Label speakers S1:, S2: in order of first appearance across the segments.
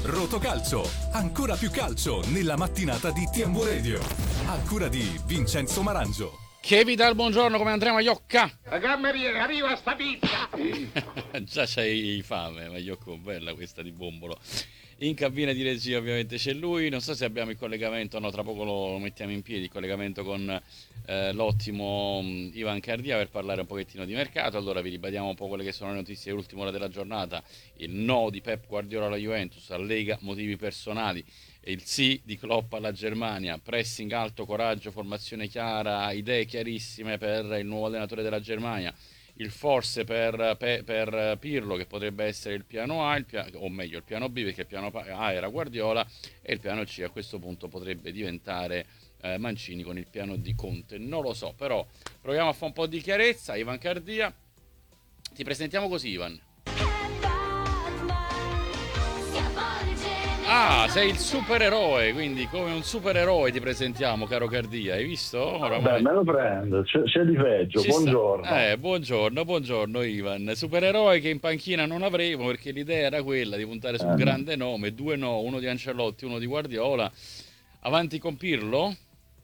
S1: Rotocalcio, ancora più calcio nella mattinata di TMW Radio. A cura di Vincenzo Marangio.
S2: Che vi dà il buongiorno, come Andrea Maiocca?
S3: La cameriere, arriva sta pizza!
S2: Già c'hai fame, Maiocco, bella questa di Bombolo. In cabina di regia ovviamente c'è lui, non so se abbiamo il collegamento, no, tra poco lo mettiamo in piedi, il collegamento con l'ottimo Ivan Cardia per parlare un pochettino di mercato. Allora vi ribadiamo un po' quelle che sono le notizie dell'ultima ora della giornata: il no di Pep Guardiola alla Juventus, allega motivi personali, il sì di Klopp alla Germania, pressing alto, coraggio, formazione chiara, idee chiarissime per il nuovo allenatore della Germania, il forse per Pirlo, che potrebbe essere il piano A, o meglio il piano B, perché il piano A era Guardiola e il piano C a questo punto potrebbe diventare Mancini con il piano di Conte. Non lo so, però proviamo a fare un po' di chiarezza. Ivan Cardia, ti presentiamo così, Ivan. Ah, sei il supereroe, quindi come un supereroe ti presentiamo, caro Cardia, hai visto?
S4: Beh, me lo prendo, c'è di peggio, buongiorno.
S2: Buongiorno Ivan, supereroe che in panchina non avremo, perché l'idea era quella di puntare su un grande nome, due no, uno di Ancelotti, uno di Guardiola. Avanti con Pirlo?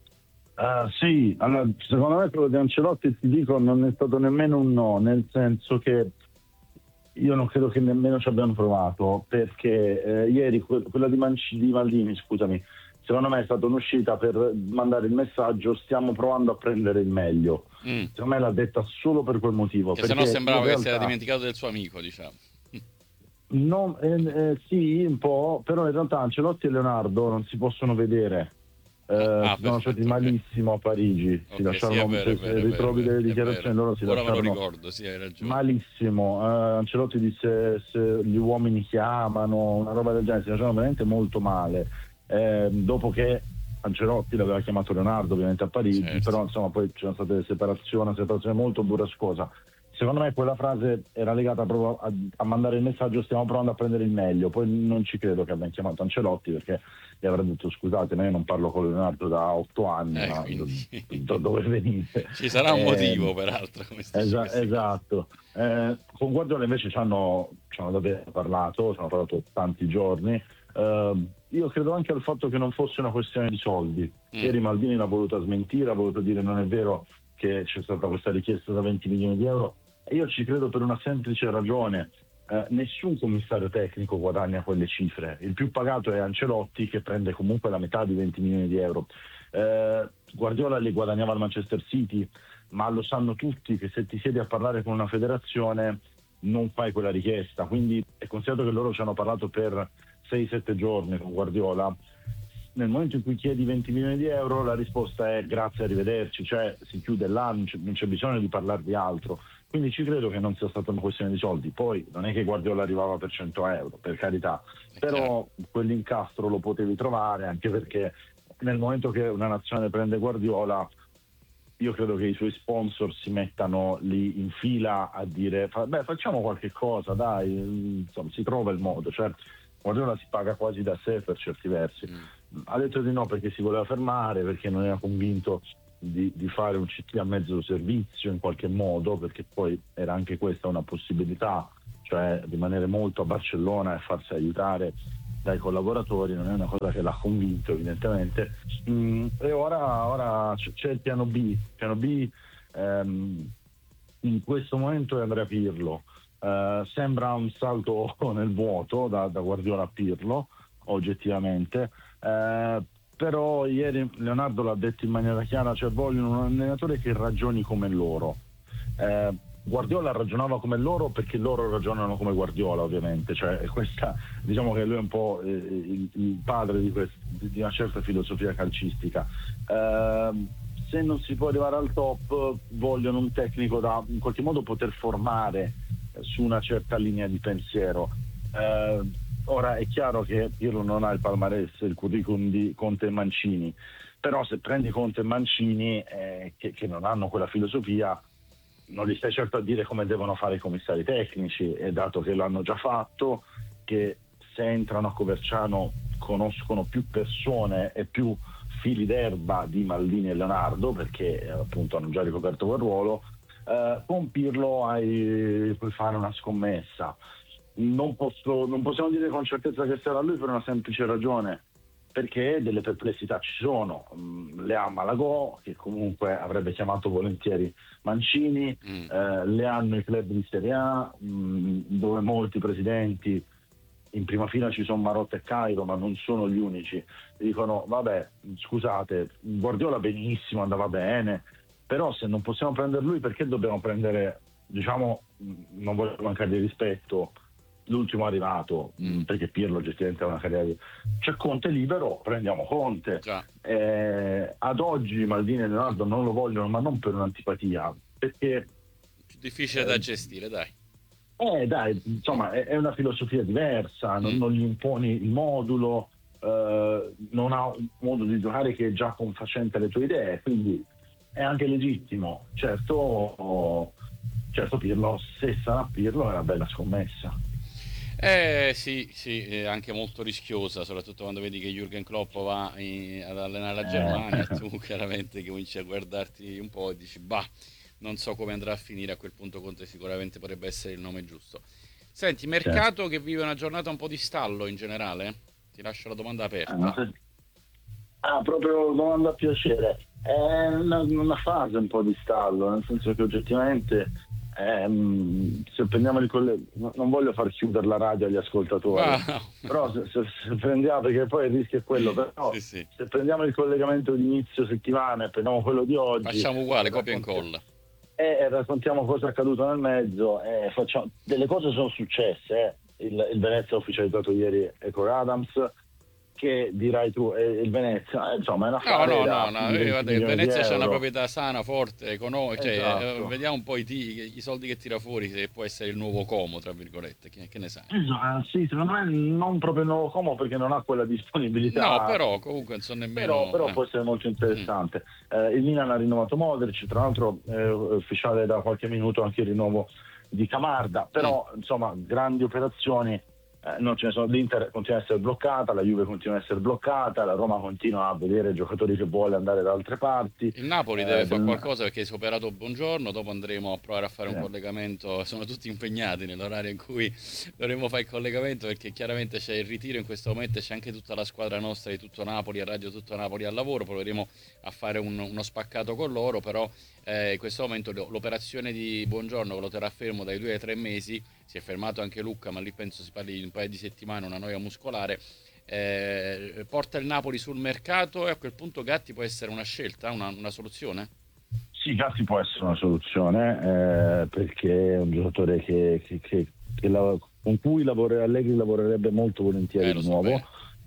S4: Sì, allora, secondo me quello di Ancelotti, ti dico, non è stato nemmeno un no, nel senso che io non credo che nemmeno ci abbiano provato, perché ieri quella di Maldini, scusami, secondo me è stata un'uscita per mandare il messaggio: stiamo provando a prendere il meglio. Secondo me l'ha detta solo per quel motivo.
S2: Che se no sembrava che si era dimenticato del suo amico, diciamo.
S4: No, sì, un po', però in realtà Ancelotti e Leonardo non si possono vedere. Sono stati malissimo a Parigi, si lasciarono, ritrovi delle dichiarazioni, loro si
S2: ora
S4: lasciarono,
S2: me lo ricordo, sì, hai ragione,
S4: malissimo. Ancelotti disse: se gli uomini chiamano, una roba del genere, si lasciarono veramente molto male, dopo che Ancelotti l'aveva chiamato Leonardo ovviamente a Parigi, certo. Però insomma poi c'erano state una separazione molto burrascosa. Secondo me quella frase era legata proprio a mandare il messaggio: stiamo provando a prendere il meglio. Poi non ci credo che abbiano chiamato Ancelotti, perché gli avrà detto: scusate, ma io non parlo con Leonardo da 8 anni, ma dove venite?
S2: Ci sarà un motivo, peraltro, come
S4: esatto. Con Guardiola invece ci hanno parlato tanti giorni. Io credo anche al fatto che non fosse una questione di soldi. Ieri Maldini l'ha voluta smentire, ha voluto dire: non è vero che c'è stata questa richiesta da 20 milioni di euro. E io ci credo per una semplice ragione: nessun commissario tecnico guadagna quelle cifre. Il più pagato è Ancelotti, che prende comunque la metà di 20 milioni di euro. Guardiola li guadagnava al Manchester City, ma lo sanno tutti che se ti siedi a parlare con una federazione non fai quella richiesta. Quindi è considerato che loro ci hanno parlato per 6-7 giorni con Guardiola. Nel momento in cui chiedi 20 milioni di euro, la risposta è: grazie, arrivederci, cioè si chiude l'anno, non c'è bisogno di parlare di altro. Quindi ci credo che non sia stata una questione di soldi. Poi non è che Guardiola arrivava per 100 euro, per carità, però quell'incastro lo potevi trovare, anche perché nel momento che una nazione prende Guardiola, io credo che i suoi sponsor si mettano lì in fila a dire: facciamo qualche cosa, dai, insomma, si trova il modo. Cioè Guardiola si paga quasi da sé per certi versi. Ha detto di no perché si voleva fermare, perché non era convinto di fare un CT a mezzo servizio in qualche modo, perché poi era anche questa una possibilità, cioè rimanere molto a Barcellona e farsi aiutare dai collaboratori. Non è una cosa che l'ha convinto, evidentemente. E ora c'è il piano B. In questo momento è Andrea Pirlo. Sembra un salto nel vuoto da Guardiola a Pirlo, oggettivamente, però ieri Leonardo l'ha detto in maniera chiara: cioè vogliono un allenatore che ragioni come loro. Guardiola ragionava come loro perché loro ragionano come Guardiola, ovviamente, cioè questa, diciamo che lui è un po' il padre di una certa filosofia calcistica. Se non si può arrivare al top, vogliono un tecnico da in qualche modo poter formare su una certa linea di pensiero. Ora è chiaro che Pirlo non ha il palmarès, il curriculum di Conte e Mancini, però se prendi Conte e Mancini che non hanno quella filosofia, non li stai certo a dire come devono fare i commissari tecnici, e dato che l'hanno già fatto, che se entrano a Coverciano conoscono più persone e più fili d'erba di Maldini e Leonardo, perché appunto hanno già ricoperto quel ruolo. Con Pirlo puoi fare una scommessa. non possiamo dire con certezza che sarà lui per una semplice ragione, perché delle perplessità ci sono. Le ha Malagò, che comunque avrebbe chiamato volentieri Mancini, le hanno i club di Serie A, dove molti presidenti, in prima fila ci sono Marotta e Cairo, ma non sono gli unici, dicono vabbè, scusate, Guardiola benissimo, andava bene, però se non possiamo prendere lui, perché dobbiamo prendere, diciamo, non voglio mancare di rispetto, l'ultimo arrivato, perché Pirlo oggettivamente ha una carriera c'è Conte libero, prendiamo Conte. Ad oggi Maldini e Leonardo non lo vogliono, ma non per un'antipatia, perché
S2: più difficile da gestire, dai.
S4: Dai, insomma, è una filosofia diversa, non gli imponi il modulo, non ha un modo di giocare che è già confacente alle tue idee, quindi è anche legittimo. Certo Pirlo, se sarà Pirlo, è una bella scommessa.
S2: Sì, è anche molto rischiosa, soprattutto quando vedi che Jürgen Klopp va ad allenare la Germania, tu chiaramente che cominci a guardarti un po' e dici, bah, non so come andrà a finire. A quel punto Conte sicuramente potrebbe essere il nome giusto. Senti, mercato che vive una giornata un po' di stallo in generale? Ti lascio la domanda aperta.
S4: Proprio domanda a piacere. È una fase un po' di stallo, nel senso che oggettivamente se prendiamo non voglio far chiudere la radio agli ascoltatori, no. Però se prendiamo, perché poi il rischio è quello, però
S2: sì.
S4: Se prendiamo il collegamento di inizio settimana e prendiamo quello di oggi,
S2: facciamo uguale, copia e incolla.
S4: Raccontiamo cosa è accaduto nel mezzo, delle cose sono successe. Il Venezia ha ufficializzato ieri Ecor Adams, che dirai tu, il Venezia, insomma è una
S2: guarda, il Venezia c'è una proprietà sana, forte, economica,
S4: esatto.
S2: Vediamo un po' i soldi che tira fuori, se può essere il nuovo Como, tra virgolette, che ne sai?
S4: Sì, secondo me non proprio il nuovo Como, perché non ha quella disponibilità.
S2: No, però comunque non so nemmeno.
S4: Però può essere molto interessante. Il Milan ha rinnovato Modric, tra l'altro è ufficiale da qualche minuto anche il rinnovo di Camarda, però insomma grandi operazioni. Non ce ne sono. L'Inter continua a essere bloccata, la Juve continua a essere bloccata, la Roma continua a vedere giocatori che vuole andare da altre parti.
S2: Il Napoli deve fare qualcosa, perché si è operato Buongiorno, dopo andremo a provare a fare un collegamento. Sono tutti impegnati nell'orario in cui dovremo fare il collegamento, perché chiaramente c'è il ritiro in questo momento, c'è anche tutta la squadra nostra di Tutto Napoli a radio, Tutto Napoli al lavoro. Proveremo a fare uno spaccato con loro, però in questo momento l'operazione di Buongiorno, che lo terrà fermo dai 2 ai 3 mesi, si è fermato anche Lucca, ma lì penso si parli di un paio di settimane, una noia muscolare, porta il Napoli sul mercato, e a quel punto Gatti può essere una scelta, una soluzione?
S4: Sì, Gatti può essere una soluzione, perché è un giocatore con cui Allegri lavorerebbe molto volentieri di nuovo,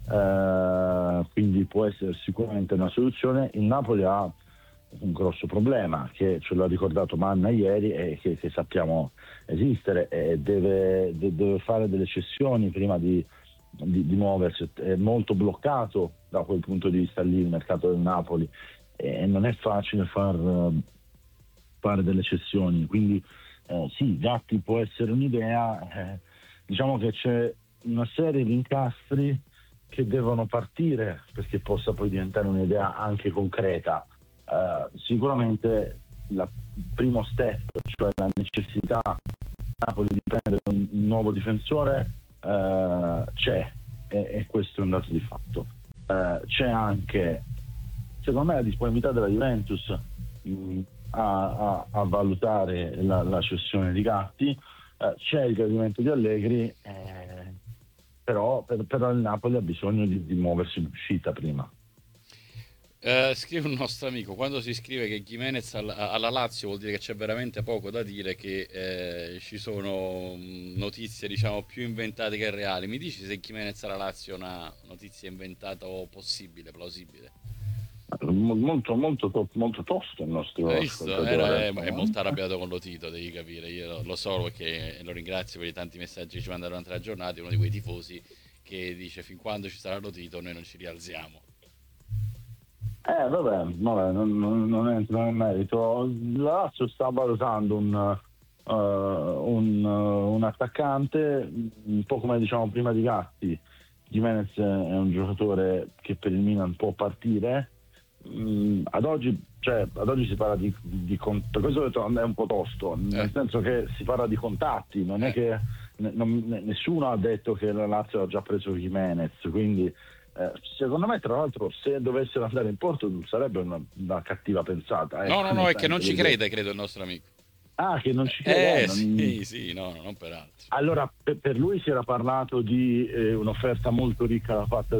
S4: quindi può essere sicuramente una soluzione. Il Napoli ha un grosso problema, che ce l'ha ricordato Manna ieri, e che sappiamo esistere, e deve fare delle cessioni prima di muoversi. È molto bloccato da quel punto di vista lì il mercato del Napoli, e non è facile fare delle cessioni, quindi sì, Gatti può essere un'idea. Diciamo che c'è una serie di incastri che devono partire perché possa poi diventare un'idea anche concreta. Sicuramente il primo step, cioè la necessità Napoli di prendere un nuovo difensore, c'è, e questo è un dato di fatto. C'è anche, secondo me, la disponibilità della Juventus a valutare la cessione di Gatti, c'è il gradimento di Allegri, però il Napoli ha bisogno di muoversi in uscita prima.
S2: Scrive un nostro amico: quando si scrive che Gimenez alla Lazio vuol dire che c'è veramente poco da dire, che ci sono notizie diciamo più inventate che reali. Mi dici se Gimenez alla Lazio è una notizia inventata o possibile, plausibile?
S4: Molto, molto, molto tosto il nostro ascoltatore.
S2: È molto arrabbiato con Lotito, devi capire. Io lo so, perché lo ringrazio per i tanti messaggi che ci manda durante la giornata. È uno di quei tifosi che dice: fin quando ci sarà Lotito noi non ci rialziamo.
S4: Vabbè, non entro nel merito. La Lazio sta valutando un attaccante, un po' come diciamo prima di Gatti. Gimenez è un giocatore che per il Milan può partire. Ad oggi si parla per questo ho detto è un po' tosto, nel senso che si parla di contatti, non è che nessuno ha detto che la Lazio ha già preso Jimenez, quindi secondo me, tra l'altro, se dovessero andare in porto sarebbe una cattiva pensata.
S2: No, è che non ci crede, credo, il nostro amico.
S4: Ah, che non ci crede?
S2: Sì, no, non peraltro.
S4: Allora, per lui si era parlato di un'offerta molto ricca da parte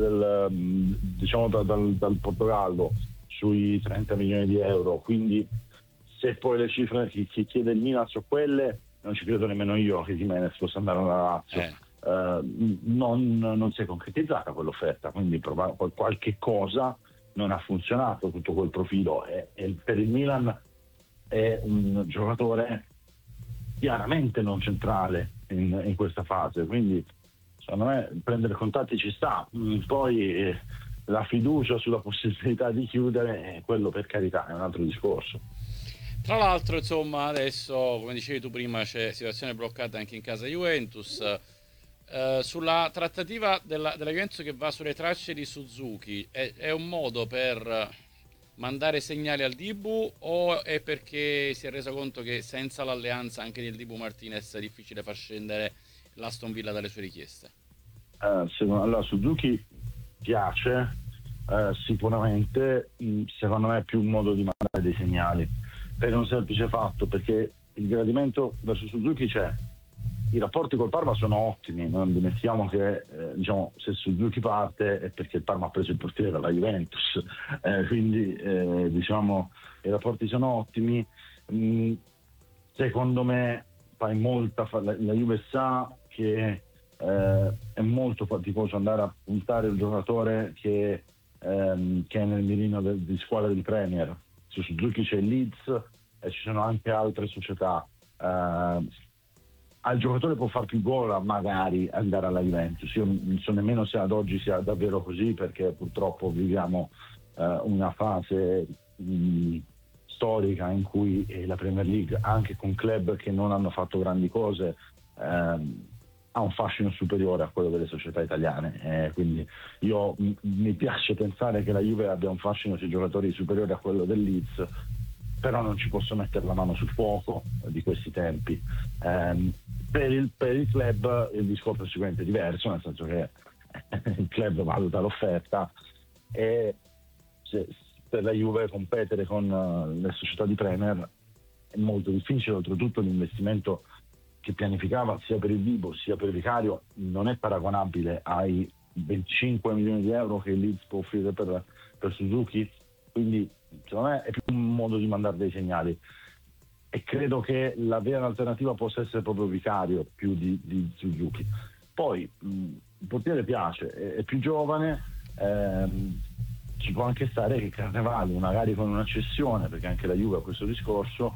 S4: dal Portogallo sui 30 milioni di euro, quindi se poi le cifre che chiede il Milan sono quelle, non ci credo nemmeno io che Jimenez possa andare alla Lazio. Non si è concretizzata quell'offerta, quindi qualche cosa non ha funzionato, tutto quel profilo, e per il Milan è un giocatore chiaramente non centrale in questa fase, quindi secondo me prendere contatti ci sta. Poi la fiducia sulla possibilità di chiudere, quello per carità è un altro discorso.
S2: Tra l'altro, insomma, adesso, come dicevi tu prima, c'è situazione bloccata anche in casa Juventus. Sulla trattativa della Juventus che va sulle tracce di Suzuki, è un modo per mandare segnali al Dibu, o è perché si è reso conto che senza l'alleanza anche del Dibu Martinez è difficile far scendere l'Aston Villa dalle sue richieste?
S4: Allora, Suzuki piace, sicuramente. Secondo me è più un modo di mandare dei segnali, per un semplice fatto, perché il gradimento verso Suzuki c'è. I rapporti col Parma sono ottimi, non dimentichiamo che se Suzuki parte è perché il Parma ha preso il portiere dalla Juventus, quindi i rapporti sono ottimi. Secondo me la Juve sa che è molto faticoso andare a puntare il giocatore che è nel mirino di squadre di Premier. Su Suzuki c'è il Leeds e ci sono anche altre società. Al giocatore può far più gol magari andare alla Juventus. Io non so nemmeno se ad oggi sia davvero così, perché purtroppo viviamo una fase storica in cui la Premier League, anche con club che non hanno fatto grandi cose, ha un fascino superiore a quello delle società italiane, quindi mi piace pensare che la Juve abbia un fascino sui giocatori superiore a quello del Leeds, però non ci posso mettere la mano sul fuoco di questi tempi. Per il club il discorso è sicuramente diverso, nel senso che il club valuta l'offerta, e per la Juve competere con le società di Premier è molto difficile. Oltretutto l'investimento che pianificava sia per il Dibu sia per il Vicario non è paragonabile ai 25 milioni di euro che il Leeds può offrire per Suzuki, quindi secondo me è più un modo di mandare dei segnali, e credo che la vera alternativa possa essere proprio Vicario più di Suzuki. Poi il portiere piace, è più giovane, ci può anche stare che Carnevali, magari con una cessione, perché anche la Juve ha questo discorso,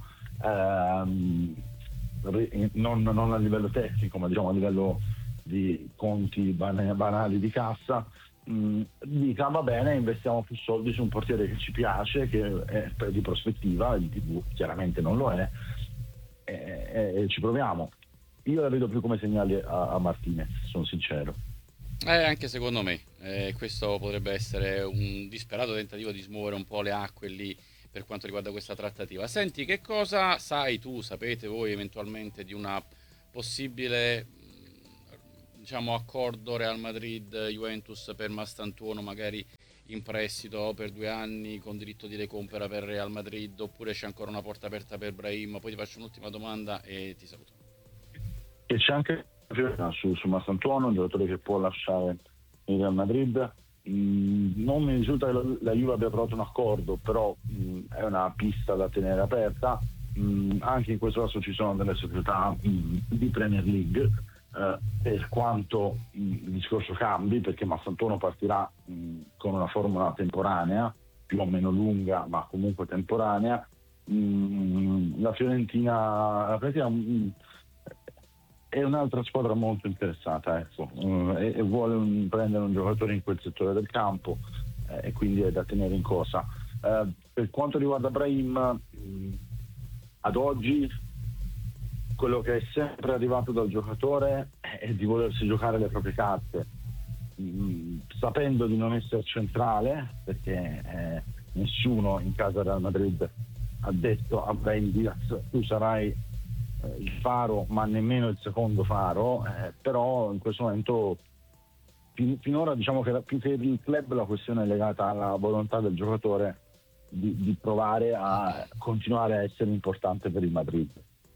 S4: non a livello tecnico, ma diciamo a livello di conti banali di cassa, dica va bene, investiamo più soldi su un portiere che ci piace, che è di prospettiva, il TV chiaramente non lo è, e ci proviamo. Io la vedo più come segnali a Martinez, sono sincero.
S2: Anche secondo me questo potrebbe essere un disperato tentativo di smuovere un po' le acque lì per quanto riguarda questa trattativa. Senti, che cosa sapete voi eventualmente di una possibile accordo Real Madrid-Juventus per Mastantuono, magari in prestito per 2 anni con diritto di recompra per Real Madrid, oppure c'è ancora una porta aperta per Brahim? Poi ti faccio un'ultima domanda e ti saluto.
S4: E c'è anche su Mastantuono, un giocatore che può lasciare il Real Madrid. Non mi risulta che la Juve abbia trovato un accordo, però è una pista da tenere aperta. Anche in questo caso ci sono delle società di Premier League, per quanto il discorso cambi, perché Mastantuono partirà con una formula temporanea, più o meno lunga, ma comunque temporanea. La Fiorentina è un'altra squadra molto interessata, ecco, e vuole prendere un giocatore in quel settore del campo, e quindi è da tenere in cosa. Per quanto riguarda Brahim, ad oggi quello che è sempre arrivato dal giocatore è di volersi giocare le proprie carte, sapendo di non essere centrale, perché nessuno in casa Real Madrid ha detto a Brahim Diaz tu sarai il faro, ma nemmeno il secondo faro, però in questo momento finora diciamo che più che il club la questione è legata alla volontà del giocatore di provare a continuare a essere importante per il Madrid.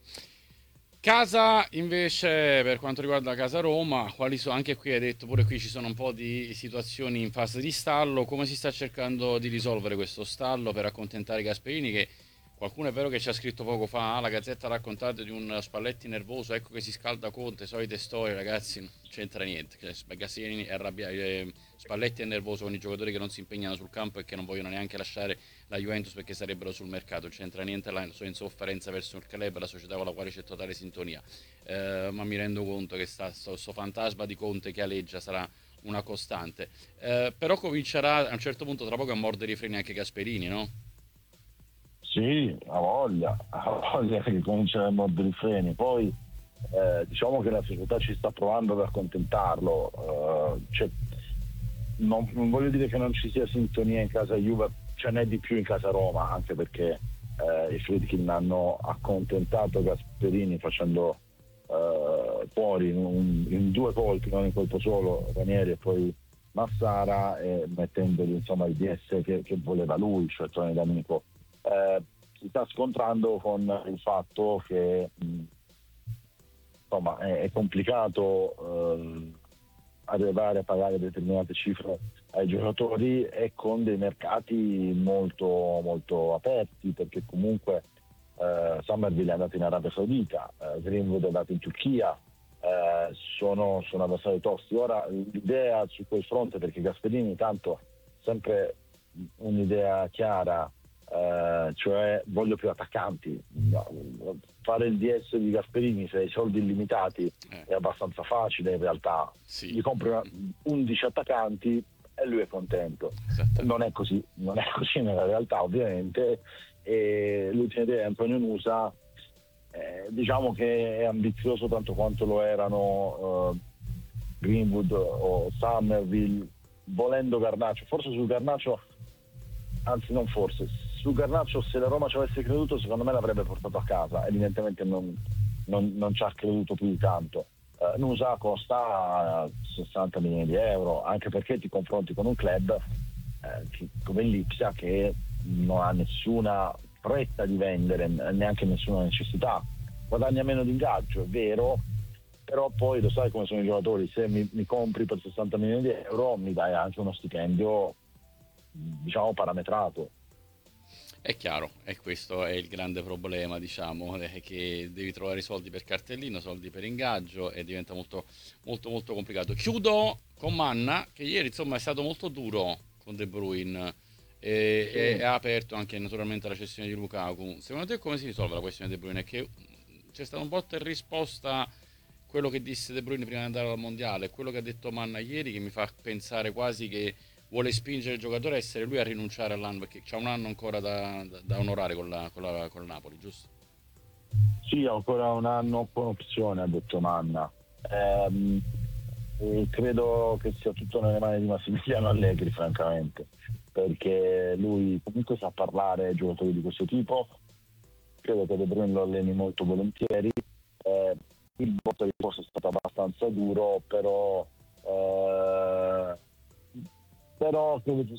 S2: Casa invece, per quanto riguarda Casa Roma, quali sono, anche qui hai detto, pure qui ci sono un po' di situazioni in fase di stallo, come si sta cercando di risolvere questo stallo per accontentare Gasperini, che qualcuno è vero che ci ha scritto poco fa, la Gazzetta ha raccontato di un Spalletti nervoso, ecco che si scalda Conte, solite storie, ragazzi, non c'entra niente, Gasperini è arrabbiato, Spalletti è nervoso con i giocatori che non si impegnano sul campo e che non vogliono neanche lasciare la Juventus perché sarebbero sul mercato, non c'entra niente la sua insofferenza verso il club, la società con la quale c'è totale sintonia, ma mi rendo conto che sto fantasma di Conte che aleggia sarà una costante, però comincerà a un certo punto tra poco a mordere i freni anche Gasperini, no?
S4: Sì, ha voglia che comincia a mordere i freni. Poi diciamo che la società ci sta provando ad accontentarlo. Non voglio dire che non ci sia sintonia in casa Juve, ce n'è di più in casa Roma, anche perché i Friedkin hanno accontentato Gasperini facendo fuori in due colpi, non in colpo solo, Ranieri e poi Massara, e mettendogli insomma il DS che voleva lui, cioè Tony D'Amico. Si sta scontrando con il fatto che insomma è complicato arrivare a pagare determinate cifre ai giocatori e con dei mercati molto molto aperti, perché comunque Summerville è andato in Arabia Saudita, Greenwood è andato in Turchia, sono avversari tosti. Ora l'idea su quel fronte, perché Gasperini tanto sempre un'idea chiara, cioè voglio più attaccanti. Fare il DS di Gasperini se hai soldi illimitati è abbastanza facile in realtà.
S2: Sì.
S4: Gli compri 11 attaccanti e lui è contento. Non è così nella realtà ovviamente, e l'ultima idea è Antonio Nusa, diciamo che è ambizioso tanto quanto lo erano Greenwood o Summerville, volendo Garnacho. Forse su Garnacho, anzi non forse, su Garnacho se la Roma ci avesse creduto secondo me l'avrebbe portato a casa, evidentemente non ci ha creduto più di tanto. Nusa costa 60 milioni di euro, anche perché ti confronti con un club come l'Ipsia che non ha nessuna fretta di vendere, neanche nessuna necessità, guadagna meno di ingaggio, è vero, però poi lo sai come sono i giocatori, se mi compri per 60 milioni di euro mi dai anche uno stipendio diciamo parametrato.
S2: È chiaro, e questo è il grande problema, diciamo, è che devi trovare i soldi per cartellino, soldi per ingaggio e diventa molto, molto, molto complicato. Chiudo con Manna, che ieri insomma è stato molto duro con De Bruyne e ha aperto anche naturalmente la cessione di Lukaku. Secondo te come si risolve la questione De Bruyne? È che c'è stato un botta e risposta, quello che disse De Bruyne prima di andare al mondiale, quello che ha detto Manna ieri, che mi fa pensare quasi che vuole spingere il giocatore a essere lui a rinunciare all'anno, perché c'ha un anno ancora da onorare con il Napoli, giusto?
S4: Sì, ancora un anno con opzione, ha detto Manna. E credo che sia tutto nelle mani di Massimiliano Allegri, francamente, perché lui comunque sa parlare ai giocatori di questo tipo. Credo che De Bruyne lo alleni molto volentieri. Il voto di posto è stato abbastanza duro, però credo